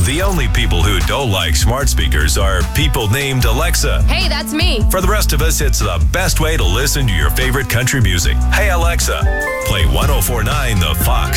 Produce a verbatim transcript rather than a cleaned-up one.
The only people who don't like smart speakers are people named Alexa. Hey, that's me. For the rest of us, it's the best way to listen to your favorite country music. Hey, Alexa, play one oh four point nine The Fox.